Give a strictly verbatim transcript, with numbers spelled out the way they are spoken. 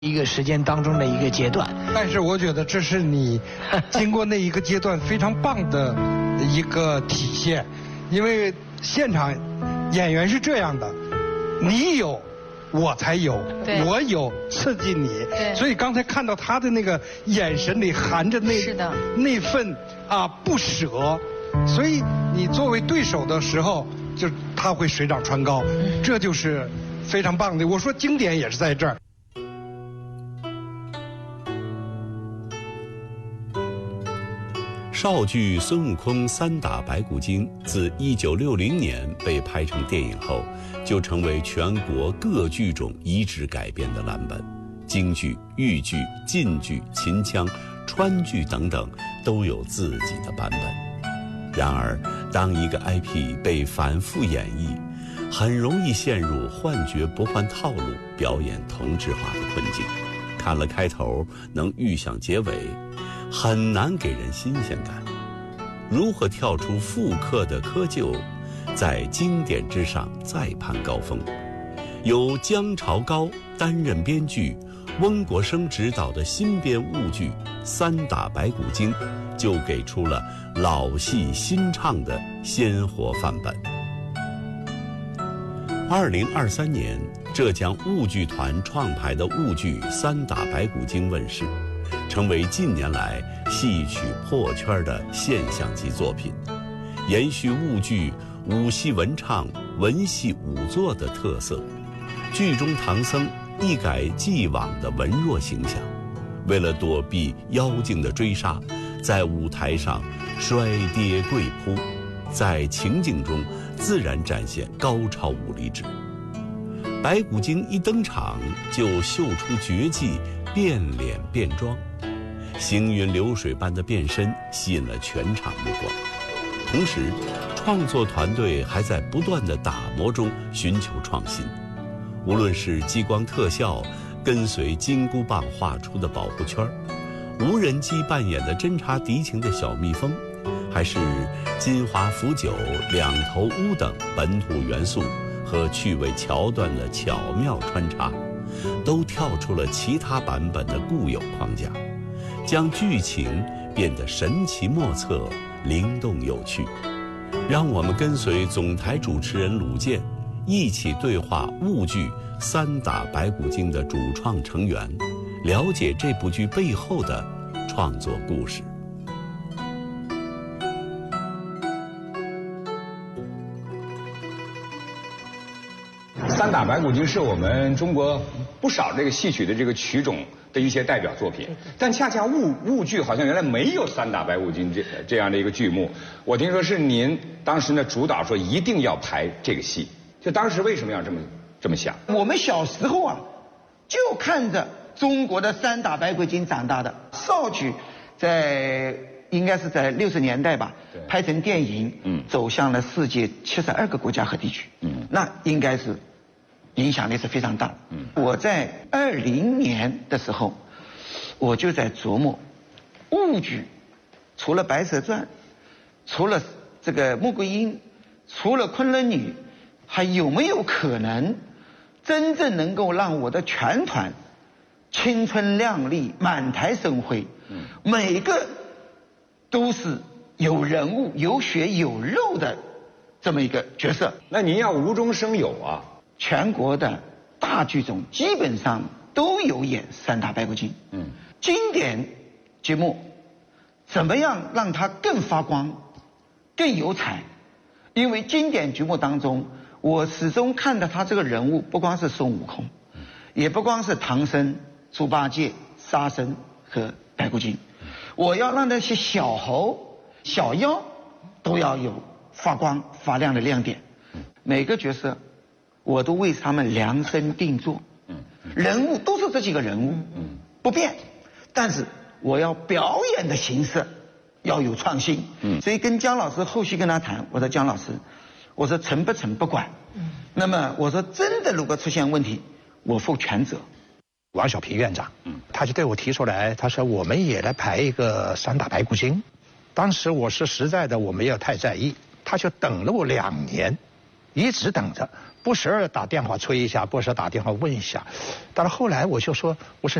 一个时间当中的一个阶段。 但是我觉得这是你经过那一个阶段非常棒的一个体现，因为现场演员是这样的，你有我才有，我有刺激你，所以刚才看到他的那个眼神里含着那是的那份啊不舍，所以你作为对手的时候，就他会水涨船高，嗯、这就是非常棒的。我说经典也是在这儿。 绍剧《孙悟空三打白骨精》自一九六零年被拍成电影后，就成为全国各剧种移植改编的蓝本。京剧、豫剧、晋剧、秦腔、川剧等等都有自己的版本。然而，当一个 I P 被反复演绎，很容易陷入换角不换套路、表演同质化的困境。看了开头，能预想结尾，很难给人新鲜感。如何跳出复刻的窠臼，在经典之上再攀高峰？由姜朝高担任编剧，温国生执导的新编误剧《三打白骨精》，就给出了老戏新唱的鲜活范本。二零二三年，浙江误剧团创排的误剧《三打白骨精》问世，成为近年来戏曲破圈的现象级作品，延续误剧武戏文唱、文戏武作的特色。剧中唐僧一改既往的文弱形象，为了躲避妖精的追杀，在舞台上摔跌跪扑，在情景中自然展现高超武力值。白骨精一登场就秀出绝技变脸变装，行云流水般的变身吸引了全场目光。同时，创作团队还在不断的打磨中寻求创新。无论是激光特效跟随金箍棒画出的保护圈，无人机扮演的侦察敌情的小蜜蜂，还是金华腐酒、两头乌等本土元素和趣味桥段的巧妙穿插，都跳出了其他版本的固有框架，将剧情变得神奇莫测、灵动有趣。让我们跟随总台主持人鲁健一起对话误剧《三打白骨精》的主创成员，了解这部剧背后的创作故事。 三打白骨精是我们中国不少这个戏曲的这个曲种的一些代表作品，但恰恰误误剧好像原来没有三打白骨精这这样的一个剧目。我听说是您当时呢主导说一定要排这个戏，就当时为什么要这么这么想？ 我们小时候啊，就看着中国的三打白骨精长大的。绍剧在应该是在六十年代吧，拍成电影，嗯，走向了世界七十二个国家和地区，嗯，那应该是影响力是非常大的。嗯，我在二零年的时候，我就在琢磨，误剧除了《白蛇传》，除了这个穆桂英，除了昆仑女，还有没有可能真正能够让我的全团青春靓丽、满台生辉，嗯，每个都是有人物、有血有肉的这么一个角色？ 那您要无中生有啊！ 全国的大剧种基本上都有演三打白骨精。嗯，经典节目怎么样让它更发光、更有彩？因为经典剧目当中，我始终看到他这个人物不光是孙悟空，也不光是唐僧、猪八戒、沙僧和白骨精，我要让那些小猴、小妖都要有发光发亮的亮点。每个角色我都为他们量身定做，人物都是这几个人物，不变，但是我要表演的形式要有创新。所以跟姜老师后续跟他谈，我说姜老师，我说成不成不管，那么我说真的如果出现问题，我负全责。 王小平院长，他就对我提出来，他说我们也来排一个三打白骨精。当时我是实在的我没有太在意，他就等了我两年，一直等着， 不时打电话催一下，不时打电话问一下。但是后来我就说，我说